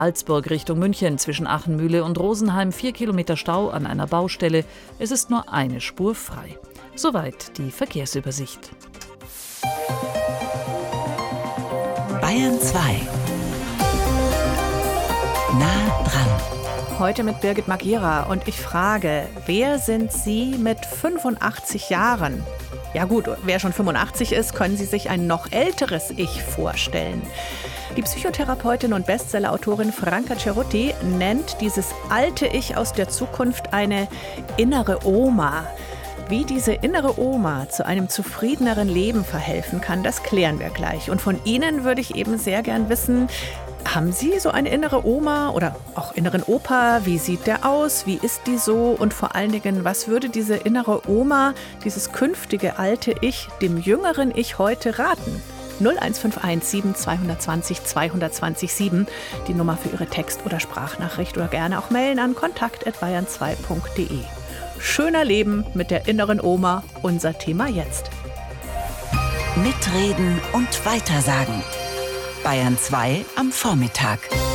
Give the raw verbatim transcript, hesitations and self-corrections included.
Alsburg Richtung München zwischen Achenmühle und Rosenheim vier Kilometer Stau an einer Baustelle. Es ist nur eine Spur frei. Soweit die Verkehrsübersicht. Bayern zwei. Nah dran. Heute mit Birgit Magira und ich frage, wer sind Sie mit fünfundachtzig Jahren? Ja gut, wer schon fünfundachtzig ist, können Sie sich ein noch älteres Ich vorstellen. Die Psychotherapeutin und Bestsellerautorin Franca Cerutti nennt dieses alte Ich aus der Zukunft eine innere Oma. Wie diese innere Oma zu einem zufriedeneren Leben verhelfen kann, das klären wir gleich. Und von Ihnen würde ich eben sehr gern wissen, haben Sie so eine innere Oma oder auch inneren Opa? Wie sieht der aus? Wie ist die so? Und vor allen Dingen, was würde diese innere Oma, dieses künftige alte Ich, dem jüngeren Ich heute raten? null eins fünf eins sieben zwei zwei null zwei zwei zwei sieben, die Nummer für Ihre Text- oder Sprachnachricht oder gerne auch mailen an kontakt at bayern zwei punkt de. Schöner Leben mit der inneren Oma, unser Thema jetzt. Mitreden und weitersagen. Bayern zwei am Vormittag.